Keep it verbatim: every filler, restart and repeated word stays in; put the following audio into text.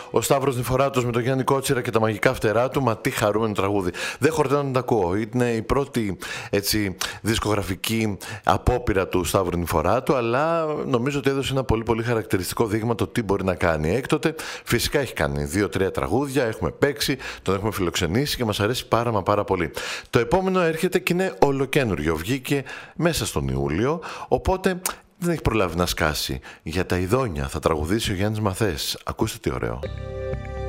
Ο Σταύρος Νηφοράτος με τον Γιάννη Κότσιρα και τα μαγικά φτερά του. Μα τι χαρούμενο τραγούδι. Δεν χορταίνω να τα ακούω. Είναι η πρώτη έτσι, δισκογραφική απόπειρα του Σταύρου Νηφοράτου, αλλά νομίζω ότι έδωσε ένα πολύ πολύ χαρακτηριστικό δείγμα το τι μπορεί να κάνει. Έκτοτε φυσικά έχει κάνει δύο-τρία τραγούδια, έχουμε παίξει, τον έχουμε φιλοξενήσει και μας αρέσει πάρα μα πάρα πολύ. Το επόμενο έρχεται και είναι ολοκένουργιο. Βγήκε μέσα στον Ιούλιο, οπότε δεν έχει προλάβει να σκάσει. Για τα ειδόνια θα τραγουδήσει ο Γιάννης Μαθές. Ακούστε τι ωραίο.